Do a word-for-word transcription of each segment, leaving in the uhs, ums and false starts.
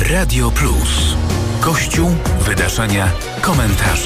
Radio Plus. Kościół, wydarzenia, komentarze.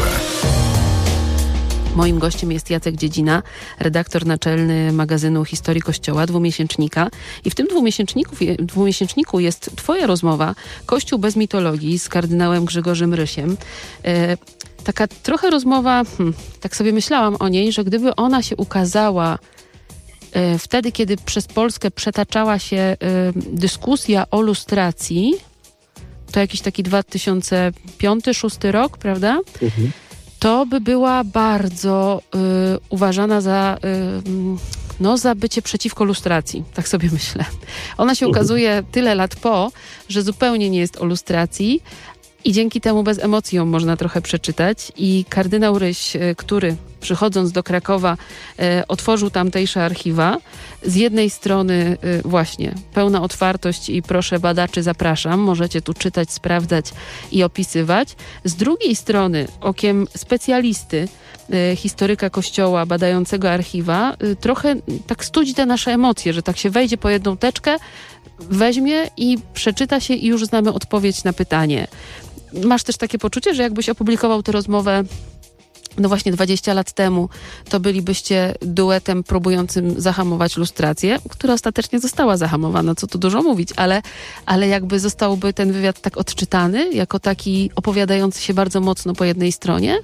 Moim gościem jest Jacek Dziedzina, redaktor naczelny magazynu Historii Kościoła, dwumiesięcznika. I w tym dwumiesięczniku, dwumiesięczniku jest twoja rozmowa Kościół bez mitologii z kardynałem Grzegorzem Rysiem. E, taka trochę rozmowa, hmm, tak sobie myślałam o niej, że gdyby ona się ukazała e, wtedy, kiedy przez Polskę przetaczała się e, dyskusja o lustracji, to jakiś taki dwa tysiące piąty, dwa tysiące szósty rok, prawda? Mhm. To by była bardzo y, uważana za, y, no, za bycie przeciwko lustracji. Tak sobie myślę. Ona się ukazuje tyle lat po, że zupełnie nie jest o lustracji i dzięki temu bez emocji ją można trochę przeczytać. I kardynał Ryś, y, który przychodząc do Krakowa y, otworzył tamtejsze archiwa, z jednej strony y, właśnie pełna otwartość i proszę badaczy, zapraszam, możecie tu czytać, sprawdzać i opisywać. Z drugiej strony okiem specjalisty, y, historyka Kościoła, badającego archiwa, y, trochę tak studzi te nasze emocje, że tak się wejdzie po jedną teczkę, weźmie i przeczyta się i już znamy odpowiedź na pytanie. Masz też takie poczucie, że jakbyś opublikował tę rozmowę no właśnie dwadzieścia lat temu, to bylibyście duetem próbującym zahamować lustrację, która ostatecznie została zahamowana, co tu dużo mówić, ale, ale jakby zostałby ten wywiad tak odczytany, jako taki opowiadający się bardzo mocno po jednej stronie?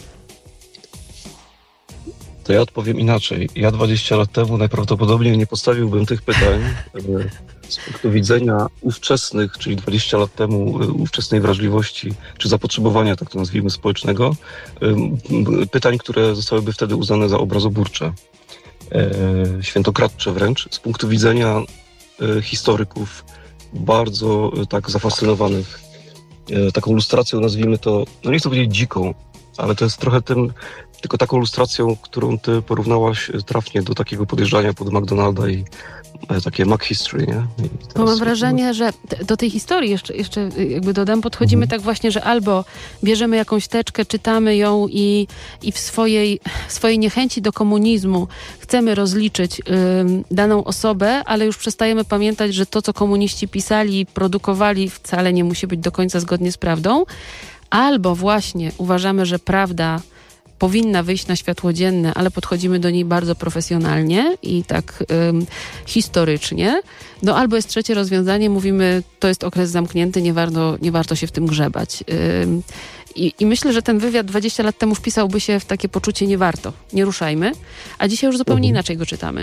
To ja odpowiem inaczej. Ja dwadzieścia lat temu najprawdopodobniej nie postawiłbym tych pytań z punktu widzenia ówczesnych, czyli dwadzieścia lat temu ówczesnej wrażliwości, czy zapotrzebowania, tak to nazwijmy, społecznego, pytań, które zostałyby wtedy uznane za obrazoburcze, świętokradcze wręcz, z punktu widzenia historyków bardzo tak zafascynowanych taką lustracją, nazwijmy to, no nie chcę powiedzieć dziką, ale to jest trochę tym, tylko taką lustracją, którą ty porównałaś trafnie do takiego podjeżdżania pod McDonalda i e, takie Mac History, nie? Bo mam wrażenie, że t- do tej historii jeszcze, jeszcze jakby dodam, podchodzimy mhm. tak właśnie, że albo bierzemy jakąś teczkę, czytamy ją i, i w swojej, swojej niechęci do komunizmu chcemy rozliczyć y, daną osobę, ale już przestajemy pamiętać, że to, co komuniści pisali i produkowali, wcale nie musi być do końca zgodnie z prawdą. Albo właśnie uważamy, że prawda powinna wyjść na światło dzienne, ale podchodzimy do niej bardzo profesjonalnie i tak ym, historycznie. No albo jest trzecie rozwiązanie, mówimy, to jest okres zamknięty, nie warto, nie warto się w tym grzebać. Ym, i, I myślę, że ten wywiad dwadzieścia lat temu wpisałby się w takie poczucie nie warto, nie ruszajmy, a dzisiaj już zupełnie mhm. inaczej go czytamy.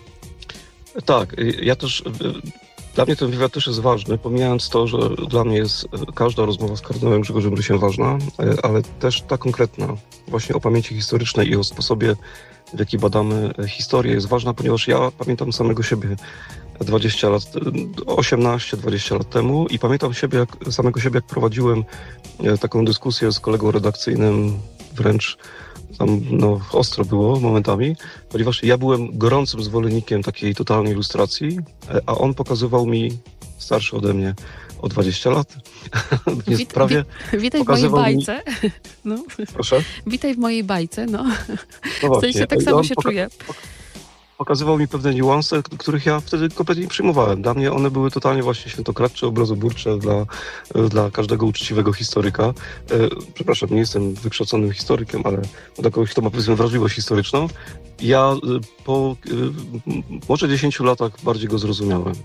Tak, ja też... Dla mnie ten wywiad też jest ważny, pomijając to, że dla mnie jest każda rozmowa z kardynałem Grzegorzem Rysiem ważna, ale też ta konkretna, właśnie o pamięci historycznej i o sposobie, w jaki badamy historię, jest ważna, ponieważ ja pamiętam samego siebie dwadzieścia lat, osiemnaście dwadzieścia lat temu i pamiętam siebie, jak, samego siebie, jak prowadziłem taką dyskusję z kolegą redakcyjnym, wręcz tam no, ostro było momentami, ponieważ ja byłem gorącym zwolennikiem takiej totalnej ilustracji, a on pokazywał mi, starszy ode mnie o dwadzieścia lat, więc Wit, prawie wit, Witaj w mojej bajce. Mi... No. Proszę? Witaj w mojej bajce, no. no właśnie. W sensie tak samo się poka- czuję. Pokazywał mi pewne niuanse, których ja wtedy kompletnie nie przyjmowałem. Dla mnie one były totalnie właśnie świętokradcze, obrazoburcze dla, dla każdego uczciwego historyka. E, przepraszam, nie jestem wykształconym historykiem, ale dla kogoś, kto ma powiedzmy wrażliwość historyczną. Ja po e, może dziesięciu latach bardziej go zrozumiałem.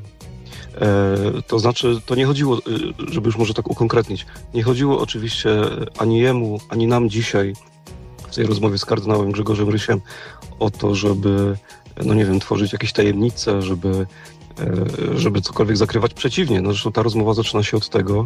E, to znaczy, to nie chodziło, żeby już może tak ukonkretnić, nie chodziło oczywiście ani jemu, ani nam dzisiaj w tej rozmowie z kardynałem Grzegorzem Rysiem o to, żeby no nie wiem, tworzyć jakieś tajemnice, żeby, żeby cokolwiek zakrywać. Przeciwnie, no zresztą ta rozmowa zaczyna się od tego,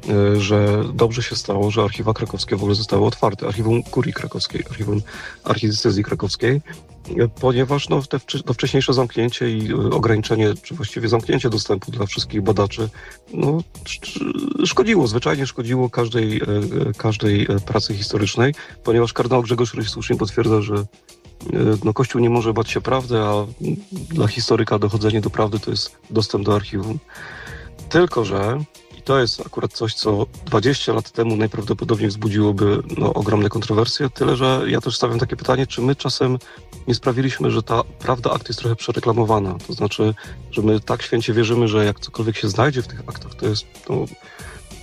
że dobrze się stało, że archiwa krakowskie w ogóle zostały otwarte. Archiwum Kurii Krakowskiej, archiwum Archidiecezji Krakowskiej, ponieważ no, te, to wcześniejsze zamknięcie i ograniczenie, czy właściwie zamknięcie dostępu dla wszystkich badaczy, no, szkodziło, zwyczajnie szkodziło każdej, każdej pracy historycznej, ponieważ kardynał Grzegorz Ryś słusznie potwierdza, że no, Kościół nie może bać się prawdy, a dla historyka dochodzenie do prawdy to jest dostęp do archiwum. Tylko że, i to jest akurat coś, co dwadzieścia lat temu najprawdopodobniej wzbudziłoby no, ogromne kontrowersje, tyle że ja też stawiam takie pytanie, czy my czasem nie sprawiliśmy, że ta prawda akt jest trochę przereklamowana. To znaczy, że my tak święcie wierzymy, że jak cokolwiek się znajdzie w tych aktach, to jest, no,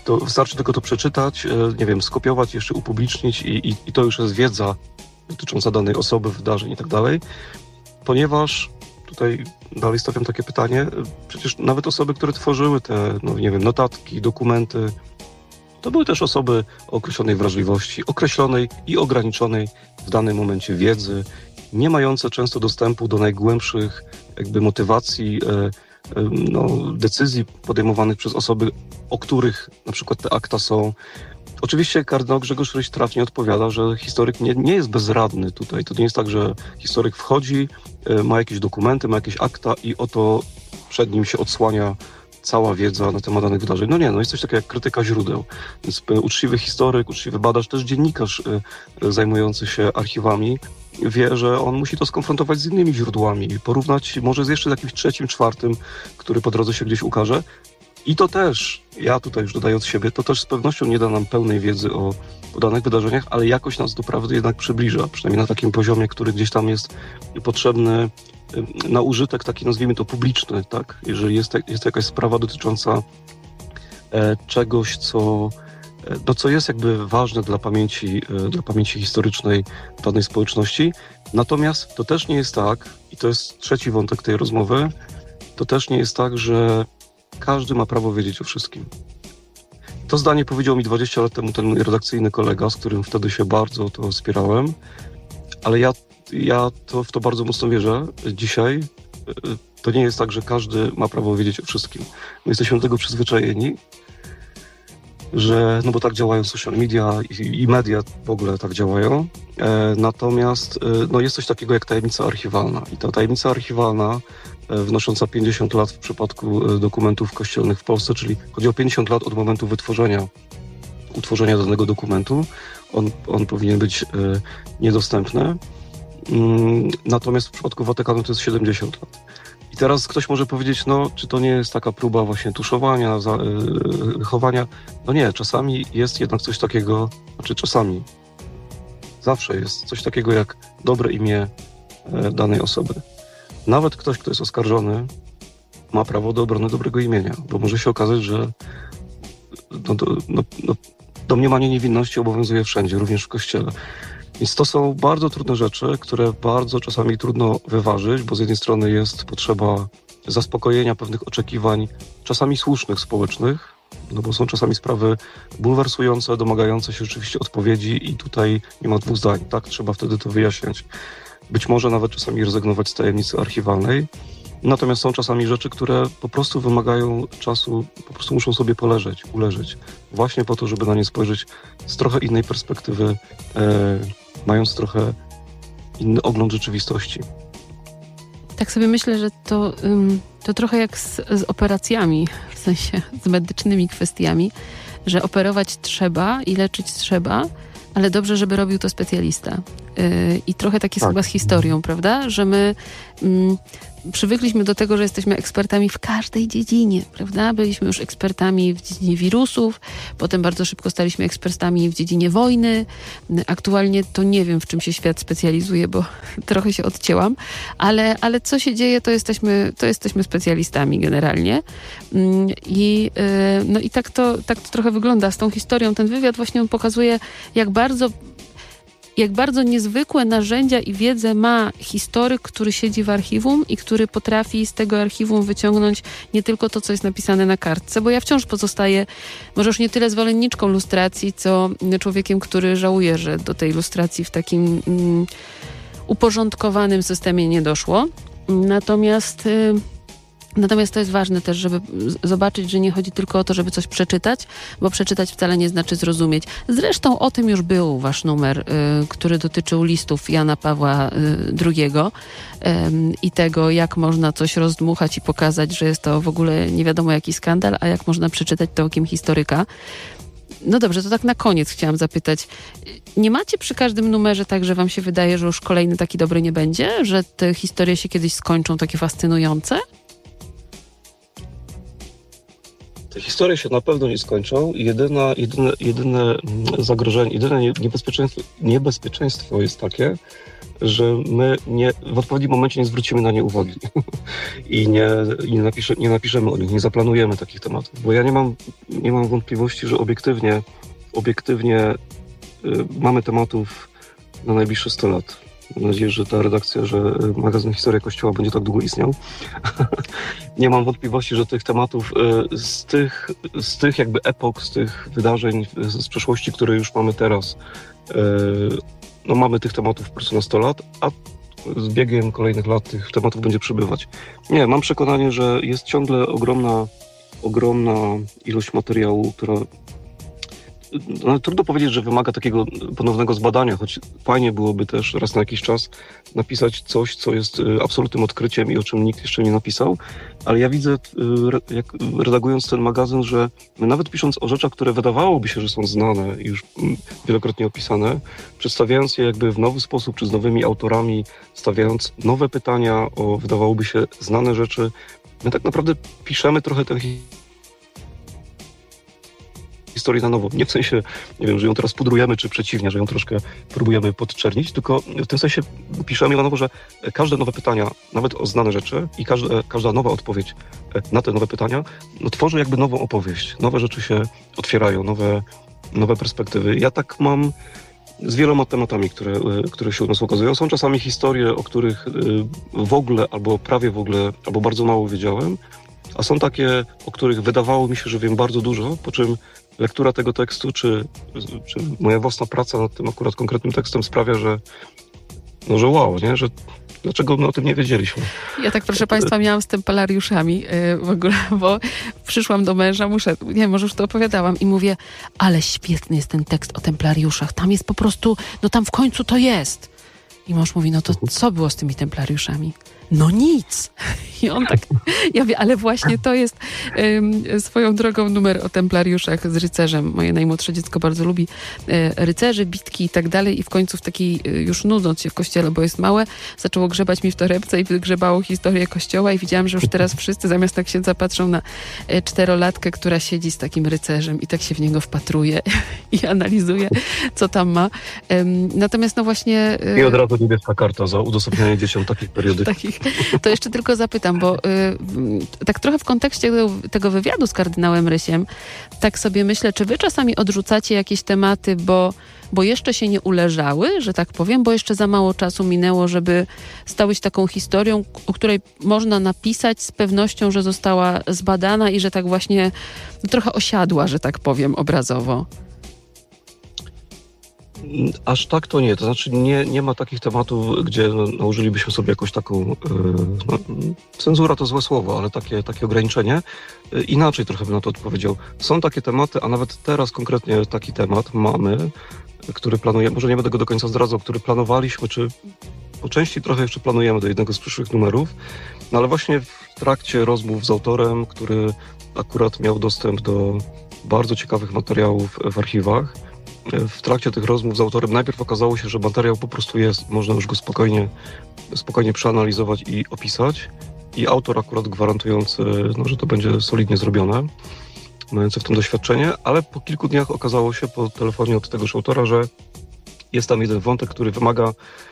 to wystarczy tylko to przeczytać, nie wiem, skopiować, jeszcze upublicznić i, i, i to już jest wiedza dotycząca danej osoby, wydarzeń i tak dalej. Ponieważ tutaj dalej stawiam takie pytanie, przecież nawet osoby, które tworzyły te, no nie wiem, notatki, dokumenty, to były też osoby o określonej wrażliwości, określonej i ograniczonej w danym momencie wiedzy, nie mające często dostępu do najgłębszych jakby motywacji, no, decyzji podejmowanych przez osoby, o których na przykład te akta są. Oczywiście kardynał Grzegorz Ryś trafnie odpowiada, że historyk nie, nie jest bezradny tutaj. To nie jest tak, że historyk wchodzi, ma jakieś dokumenty, ma jakieś akta i oto przed nim się odsłania cała wiedza na temat danych wydarzeń. No nie, no jest coś takiego jak krytyka źródeł. Więc uczciwy historyk, uczciwy badacz, też dziennikarz zajmujący się archiwami wie, że on musi to skonfrontować z innymi źródłami, porównać może z jeszcze jakimś trzecim, czwartym, który po drodze się gdzieś ukaże. I to też, ja tutaj już dodając siebie, to też z pewnością nie da nam pełnej wiedzy o, o danych wydarzeniach, ale jakoś nas do prawdy jednak przybliża, przynajmniej na takim poziomie, który gdzieś tam jest potrzebny na użytek taki, nazwijmy to, publiczny, tak? Jeżeli jest, jest jakaś sprawa dotycząca e, czegoś, co, e, no, co jest jakby ważne dla pamięci, e, dla pamięci historycznej danej społeczności. Natomiast to też nie jest tak, i to jest trzeci wątek tej rozmowy, to też nie jest tak, że każdy ma prawo wiedzieć o wszystkim. To zdanie powiedział mi dwadzieścia lat temu ten mój redakcyjny kolega, z którym wtedy się bardzo to wspierałem, ale ja, ja to, w to bardzo mocno wierzę. Dzisiaj to nie jest tak, że każdy ma prawo wiedzieć o wszystkim. My jesteśmy do tego przyzwyczajeni, że, no bo tak działają social media i, i media w ogóle tak działają. E, natomiast e, no jest coś takiego jak tajemnica archiwalna. I ta tajemnica archiwalna wynosząca pięćdziesiąt lat w przypadku dokumentów kościelnych w Polsce, czyli chodzi o pięćdziesiąt lat od momentu wytworzenia, utworzenia danego dokumentu. On, on powinien być e, niedostępny. Mm, natomiast w przypadku Watykanu to jest siedemdziesiąt lat. I teraz ktoś może powiedzieć, no czy to nie jest taka próba właśnie tuszowania, za, e, chowania? No nie, czasami jest jednak coś takiego, znaczy czasami, zawsze jest coś takiego jak dobre imię e, danej osoby. Nawet ktoś, kto jest oskarżony, ma prawo do obrony dobrego imienia, bo może się okazać, że no, no, no, domniemanie niewinności obowiązuje wszędzie, również w Kościele. Więc to są bardzo trudne rzeczy, które bardzo czasami trudno wyważyć, bo z jednej strony jest potrzeba zaspokojenia pewnych oczekiwań, czasami słusznych, społecznych, no bo są czasami sprawy bulwersujące, domagające się rzeczywiście odpowiedzi i tutaj nie ma dwóch zdań, tak? Trzeba wtedy to wyjaśniać. Być może nawet czasami rezygnować z tajemnicy archiwalnej. Natomiast są czasami rzeczy, które po prostu wymagają czasu, po prostu muszą sobie poleżeć, uleżeć. Właśnie po to, żeby na nie spojrzeć z trochę innej perspektywy, e, mając trochę inny ogląd rzeczywistości. Tak sobie myślę, że to, ym, to trochę jak z, z operacjami, w sensie z medycznymi kwestiami, że operować trzeba i leczyć trzeba, ale dobrze, żeby robił to specjalista. Yy, I trochę tak jest tak. chyba z historią, prawda? Że my mm, przywykliśmy do tego, że jesteśmy ekspertami w każdej dziedzinie, prawda? Byliśmy już ekspertami w dziedzinie wirusów, potem bardzo szybko staliśmy ekspertami w dziedzinie wojny. Aktualnie to nie wiem, w czym się świat specjalizuje, bo trochę się odcięłam, ale, ale co się dzieje, to jesteśmy, to jesteśmy specjalistami generalnie. Yy, I, yy, no i tak to, tak to trochę wygląda z tą historią. Ten wywiad właśnie pokazuje, jak bardzo jak bardzo niezwykłe narzędzia i wiedzę ma historyk, który siedzi w archiwum i który potrafi z tego archiwum wyciągnąć nie tylko to, co jest napisane na kartce, bo ja wciąż pozostaję może już nie tyle zwolenniczką lustracji, co człowiekiem, który żałuje, że do tej lustracji w takim mm, uporządkowanym systemie nie doszło. Natomiast... Y- Natomiast to jest ważne też, żeby zobaczyć, że nie chodzi tylko o to, żeby coś przeczytać, bo przeczytać wcale nie znaczy zrozumieć. Zresztą o tym już był wasz numer, y, który dotyczył listów Jana Pawła y, drugiego y, i tego, jak można coś rozdmuchać i pokazać, że jest to w ogóle nie wiadomo jaki skandal, a jak można przeczytać to okiem historyka. No dobrze, to tak na koniec chciałam zapytać. Nie macie przy każdym numerze tak, że wam się wydaje, że już kolejny taki dobry nie będzie? Że te historie się kiedyś skończą takie fascynujące? Te historie się na pewno nie skończą. Jedyna, jedyne, jedyne zagrożenie, jedyne niebezpieczeństwo, niebezpieczeństwo jest takie, że my nie, w odpowiednim momencie nie zwrócimy na nie uwagi i, nie, i nie, napisze, nie napiszemy o nich, nie zaplanujemy takich tematów. Bo ja nie mam, nie mam wątpliwości, że obiektywnie, obiektywnie y, mamy tematów na najbliższe sto lat. Mam nadzieję, że ta redakcja, że magazyn Historia Kościoła będzie tak długo istniał. Nie mam wątpliwości, że tych tematów y, z tych, z tych jakby epok, z tych wydarzeń z, z przeszłości, które już mamy teraz, y, no mamy tych tematów po prostu na sto lat, a z biegiem kolejnych lat tych tematów będzie przybywać. Nie, mam przekonanie, że jest ciągle ogromna, ogromna ilość materiału, która no, trudno powiedzieć, że wymaga takiego ponownego zbadania, choć fajnie byłoby też raz na jakiś czas napisać coś, co jest absolutnym odkryciem i o czym nikt jeszcze nie napisał, ale ja widzę, jak redagując ten magazyn, że my nawet pisząc o rzeczach, które wydawałoby się, że są znane i już wielokrotnie opisane, przedstawiając je jakby w nowy sposób, czy z nowymi autorami, stawiając nowe pytania o wydawałoby się znane rzeczy, my tak naprawdę piszemy trochę ten historię na nowo. Nie w sensie, nie wiem, że ją teraz pudrujemy, czy przeciwnie, że ją troszkę próbujemy podczernić, tylko w tym sensie piszemy na nowo, że każde nowe pytania, nawet o znane rzeczy i każda, każda nowa odpowiedź na te nowe pytania, no, tworzy jakby nową opowieść. Nowe rzeczy się otwierają, nowe, nowe perspektywy. Ja tak mam z wieloma tematami, które, które się u nas ukazują. Są czasami historie, o których w ogóle, albo prawie w ogóle, albo bardzo mało wiedziałem, a są takie, o których wydawało mi się, że wiem bardzo dużo, po czym lektura tego tekstu, czy, czy moja własna praca nad tym akurat konkretnym tekstem sprawia, że no, że wow, nie? Że dlaczego my o tym nie wiedzieliśmy? Ja tak, proszę Państwa, miałam z templariuszami yy, w ogóle, bo przyszłam do męża, muszę, nie, może już to opowiadałam i mówię, ale świetny jest ten tekst o templariuszach, tam jest po prostu, no tam w końcu to jest. I mąż mówi, no to co było z tymi templariuszami? No nic. I on tak, ja wiem, ale właśnie to jest um, swoją drogą numer o templariuszach z rycerzem. Moje najmłodsze dziecko bardzo lubi e, rycerzy, bitki i tak dalej i w końcu w takiej, e, już nudząc się w kościele, bo jest małe, zaczęło grzebać mi w torebce i wygrzebało historię kościoła i widziałam, że już teraz wszyscy zamiast na księdza patrzą na e, czterolatkę, która siedzi z takim rycerzem i tak się w niego wpatruje i analizuje, co tam ma. E, natomiast no właśnie... E, I od razu niebieska karta za udostępnianie dzieciom takich periodyków. Takich. To jeszcze tylko zapytam, bo y, tak trochę w kontekście tego, tego wywiadu z kardynałem Rysiem, tak sobie myślę, czy wy czasami odrzucacie jakieś tematy, bo, bo jeszcze się nie uleżały, że tak powiem, bo jeszcze za mało czasu minęło, żeby stały się taką historią, o której można napisać z pewnością, że została zbadana i że tak właśnie no, trochę osiadła, że tak powiem, obrazowo. Aż tak to nie. To znaczy nie, nie ma takich tematów, gdzie no, nałożylibyśmy sobie jakąś taką... Yy, no, cenzura to złe słowo, ale takie, takie ograniczenie. Yy, inaczej trochę bym na to odpowiedział. Są takie tematy, a nawet teraz konkretnie taki temat mamy, który planujemy, może nie będę go do końca zdradzał, który planowaliśmy, czy po części trochę jeszcze planujemy do jednego z przyszłych numerów, no ale właśnie w trakcie rozmów z autorem, który akurat miał dostęp do bardzo ciekawych materiałów w archiwach, w trakcie tych rozmów z autorem najpierw okazało się, że materiał po prostu jest, można już go spokojnie, spokojnie przeanalizować i opisać. I autor akurat gwarantujący, no, że to będzie solidnie zrobione, mający w tym doświadczenie, ale po kilku dniach okazało się po telefonie od tegoż autora, że jest tam jeden wątek, który wymaga,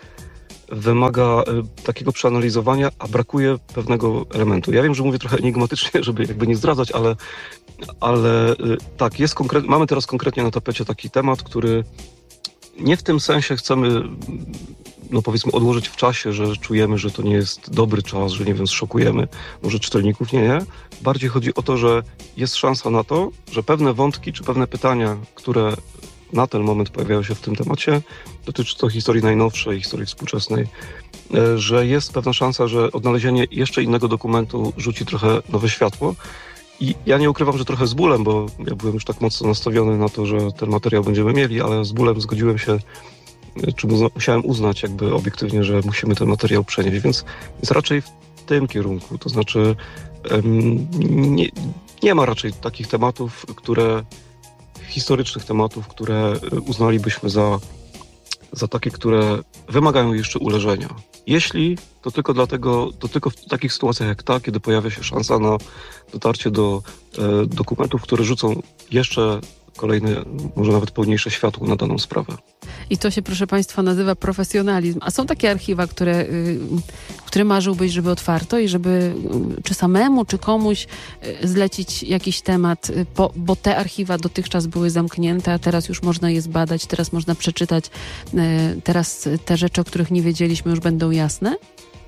wymaga takiego przeanalizowania, a brakuje pewnego elementu. Ja wiem, że mówię trochę enigmatycznie, żeby jakby nie zdradzać, ale Ale tak, jest konkret... mamy teraz konkretnie na tapecie taki temat, który nie w tym sensie chcemy, no powiedzmy, odłożyć w czasie, że czujemy, że to nie jest dobry czas, że nie wiem, zszokujemy może czytelników. Nie, nie. Bardziej chodzi o to, że jest szansa na to, że pewne wątki czy pewne pytania, które na ten moment pojawiają się w tym temacie, dotyczy to historii najnowszej, historii współczesnej, że jest pewna szansa, że odnalezienie jeszcze innego dokumentu rzuci trochę nowe światło. I ja nie ukrywam, że trochę z bólem, bo ja byłem już tak mocno nastawiony na to, że ten materiał będziemy mieli, ale z bólem zgodziłem się, czy musiałem uznać jakby obiektywnie, że musimy ten materiał przenieść, więc jest raczej w tym kierunku. To znaczy um, nie, nie ma raczej takich tematów, które, historycznych tematów, które uznalibyśmy za, za takie, które wymagają jeszcze uleżenia. Jeśli, to tylko dlatego, to tylko w takich sytuacjach jak ta, kiedy pojawia się szansa na dotarcie do e, dokumentów, które rzucą jeszcze kolejne, może nawet pełniejsze światło na daną sprawę. I to się, proszę Państwa, nazywa profesjonalizm. A są takie archiwa, które, y, które marzyłbyś, żeby otwarto i żeby y, czy samemu, czy komuś y, zlecić jakiś temat, y, bo, bo te archiwa dotychczas były zamknięte, a teraz już można je zbadać, teraz można przeczytać, y, teraz te rzeczy, o których nie wiedzieliśmy, już będą jasne?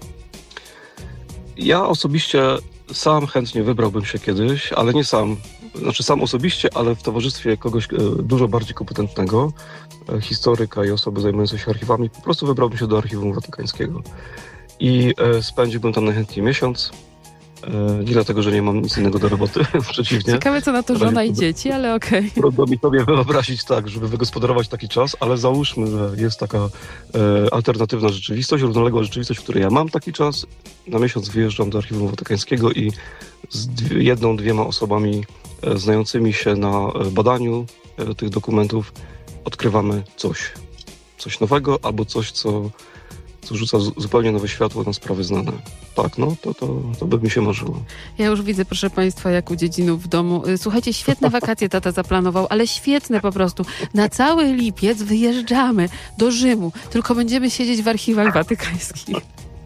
Ja osobiście sam chętnie wybrałbym się kiedyś, ale nie sam. Znaczy sam osobiście, ale w towarzystwie kogoś e, dużo bardziej kompetentnego, e, historyka i osoby zajmującej się archiwami. Po prostu wybrałbym się do Archiwum Watykańskiego. I e, spędziłbym tam najchętniej miesiąc. E, nie dlatego, że nie mam nic innego do roboty, przeciwnie. Ciekawe, co na to żona i dzieci, ale okej. Okay. Trudno mi sobie wyobrazić tak, żeby wygospodarować taki czas, ale załóżmy, że jest taka e, alternatywna rzeczywistość, równoległa rzeczywistość, w której ja mam taki czas. Na miesiąc wyjeżdżam do Archiwum Watykańskiego i z dwie, jedną, dwiema osobami e, znającymi się na e, badaniu e, tych dokumentów odkrywamy coś. Coś nowego albo coś, co, co rzuca z, zupełnie nowe światło na sprawy znane. Tak, no, to, to, to by mi się marzyło. Ja już widzę, proszę Państwa, jak u dziedzinów w domu. Słuchajcie, świetne wakacje tata zaplanował, ale świetne po prostu. Na cały lipiec wyjeżdżamy do Rzymu, tylko będziemy siedzieć w archiwach watykańskich.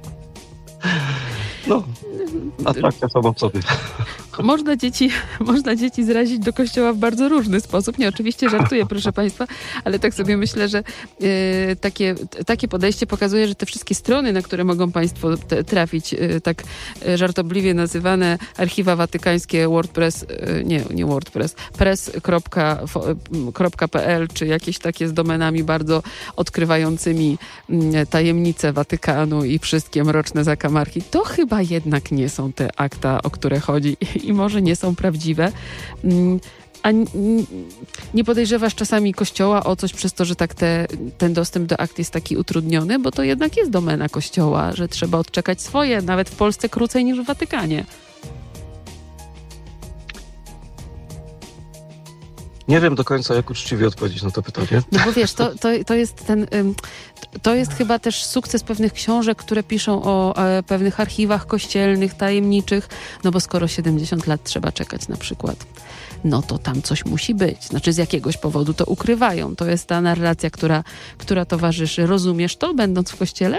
No, atrakcja sama w sobie. Można dzieci, można dzieci zrazić do kościoła w bardzo różny sposób. Nie, oczywiście żartuję, proszę Państwa, ale tak sobie myślę, że y, takie, takie podejście pokazuje, że te wszystkie strony, na które mogą Państwo te, trafić, y, tak y, żartobliwie nazywane archiwa watykańskie, WordPress, y, nie, nie WordPress, press kropka p l, czy jakieś takie z domenami bardzo odkrywającymi y, tajemnice Watykanu i wszystkie mroczne zakamarki, to chyba jednak nie są te akta, o które chodzi i może nie są prawdziwe. A nie podejrzewasz czasami Kościoła o coś przez to, że tak te, ten dostęp do akt jest taki utrudniony, bo to jednak jest domena Kościoła, że trzeba odczekać swoje, nawet w Polsce krócej niż w Watykanie. Nie wiem do końca, jak uczciwie odpowiedzieć na to pytanie. No bo wiesz, to, to, to jest ten... To jest chyba też sukces pewnych książek, które piszą o e, pewnych archiwach kościelnych, tajemniczych, no bo skoro siedemdziesiąt lat trzeba czekać na przykład, no to tam coś musi być. Znaczy z jakiegoś powodu to ukrywają. To jest ta narracja, która, która towarzyszy. Rozumiesz to, będąc w kościele?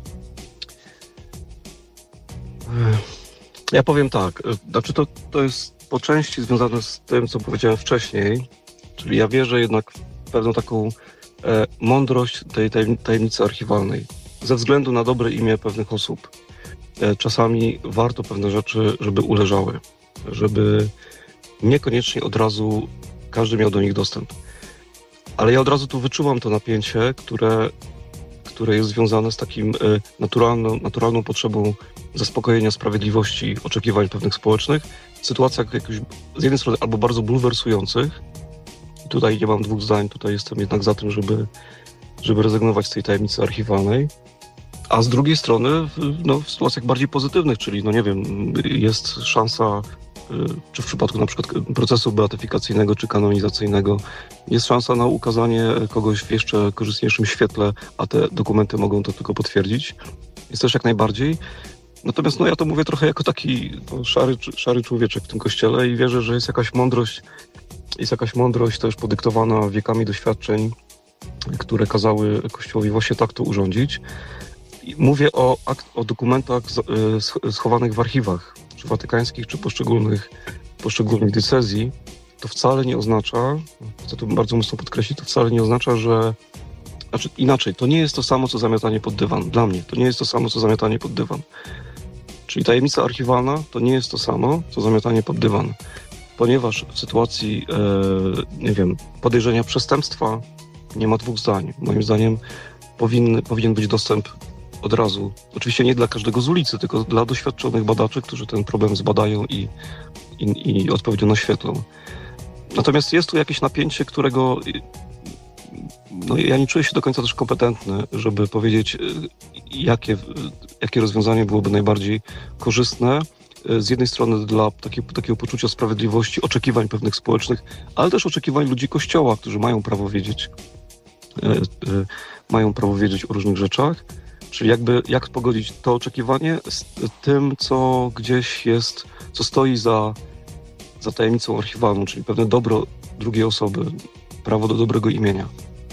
Ja powiem tak. Znaczy to, to jest po części związane z tym, co powiedziałem wcześniej. Czyli ja wierzę jednak w pewną taką e, mądrość tej tajemnicy archiwalnej. Ze względu na dobre imię pewnych osób. E, czasami warto pewne rzeczy, żeby uleżały. Żeby niekoniecznie od razu każdy miał do nich dostęp. Ale ja od razu tu wyczuwam to napięcie, które, które jest związane z takim e, naturalną, naturalną potrzebą zaspokojenia sprawiedliwości, oczekiwań pewnych społecznych w sytuacjach jakoś, z jednej strony albo bardzo bulwersujących. I tutaj nie mam dwóch zdań, tutaj jestem jednak za tym, żeby, żeby rezygnować z tej tajemnicy archiwalnej. A z drugiej strony no, w sytuacjach bardziej pozytywnych, czyli no nie wiem, jest szansa, czy w przypadku na przykład procesu beatyfikacyjnego czy kanonizacyjnego, jest szansa na ukazanie kogoś w jeszcze korzystniejszym świetle, a te dokumenty mogą to tylko potwierdzić. Jest też jak najbardziej. Natomiast no, ja to mówię trochę jako taki no, szary, szary człowieczek w tym kościele i wierzę, że jest jakaś mądrość, jest jakaś mądrość też podyktowana wiekami doświadczeń, które kazały Kościołowi właśnie tak to urządzić. I mówię o, o dokumentach schowanych w archiwach, czy watykańskich, czy poszczególnych, poszczególnych diecezji. To wcale nie oznacza, chcę to bardzo mocno podkreślić, to wcale nie oznacza, że znaczy inaczej, to nie jest to samo, co zamiatanie pod dywan. Dla mnie to nie jest to samo, co zamiatanie pod dywan. Czyli tajemnica archiwalna to nie jest to samo, co zamiatanie pod dywan. Ponieważ w sytuacji, e, nie wiem, podejrzenia przestępstwa nie ma dwóch zdań. Moim zdaniem powinny, powinien być dostęp od razu. Oczywiście nie dla każdego z ulicy, tylko dla doświadczonych badaczy, którzy ten problem zbadają i, i, i odpowiednio naświetlą. Natomiast jest tu jakieś napięcie, którego no, ja nie czuję się do końca też kompetentny, żeby powiedzieć, jakie, jakie rozwiązanie byłoby najbardziej korzystne. Z jednej strony dla takie, takiego poczucia sprawiedliwości, oczekiwań pewnych społecznych, ale też oczekiwań ludzi Kościoła, którzy mają prawo wiedzieć, e, e, mają prawo wiedzieć o różnych rzeczach. Czyli jakby jak pogodzić to oczekiwanie z tym, co gdzieś jest, co stoi za, za tajemnicą archiwalną, czyli pewne dobro drugiej osoby, prawo do dobrego imienia.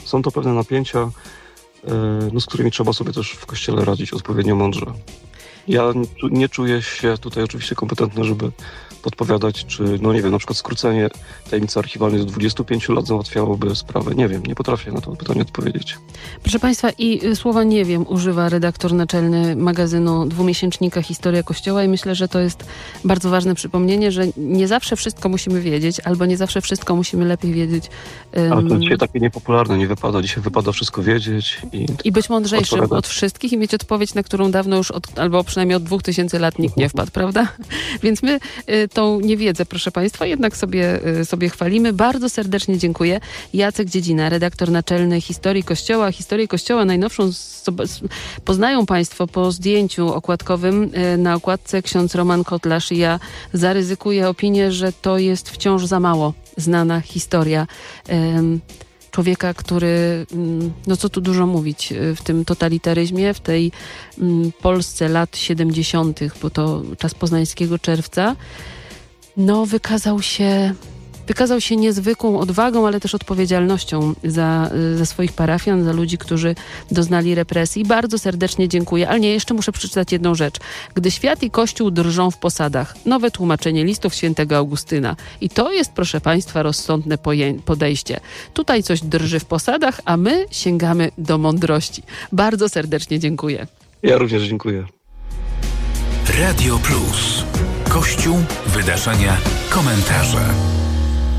są to pewne napięcia, e, no, z którymi trzeba sobie też w Kościele radzić odpowiednio mądrze. Ja nie czuję się tutaj oczywiście kompetentny, żeby podpowiadać, czy, no nie wiem, na przykład skrócenie tajemnicy archiwalnej do dwudziestu pięciu lat załatwiałoby sprawę. Nie wiem, nie potrafię na to pytanie odpowiedzieć. Proszę Państwa, i słowa nie wiem używa redaktor naczelny magazynu dwumiesięcznika Historia Kościoła i myślę, że to jest bardzo ważne przypomnienie, że nie zawsze wszystko musimy wiedzieć, albo nie zawsze wszystko musimy lepiej wiedzieć. Um, Ale to dzisiaj takie niepopularne, nie wypada. Dzisiaj wypada wszystko wiedzieć. I, i być mądrzejszym od wszystkich i mieć odpowiedź, na którą dawno już, od, albo przynajmniej od dwóch tysięcy lat nikt nie wpadł, prawda? Więc my y, tą niewiedzę, proszę Państwa, jednak sobie, y, sobie chwalimy. Bardzo serdecznie dziękuję. Jacek Dziedzina, redaktor naczelny Historii Kościoła. Historię Kościoła najnowszą z, z, poznają Państwo po zdjęciu okładkowym. Y, na okładce ksiądz Roman Kotlarz i ja zaryzykuję opinię, że to jest wciąż za mało znana historia y, człowieka, który, no co tu dużo mówić, w tym totalitaryzmie, w tej Polsce lat siedemdziesiątych, bo to czas poznańskiego czerwca, no wykazał się, wykazał się niezwykłą odwagą, ale też odpowiedzialnością za, za swoich parafian, za ludzi, którzy doznali represji. Bardzo serdecznie dziękuję. Ale nie, jeszcze muszę przeczytać jedną rzecz. Gdy świat i Kościół drżą w posadach. Nowe tłumaczenie listów świętego Augustyna. I to jest, proszę Państwa, rozsądne poje- podejście. Tutaj coś drży w posadach, a my sięgamy do mądrości. Bardzo serdecznie dziękuję. Ja również dziękuję. Radio Plus. Kościół, wydarzenia, komentarze.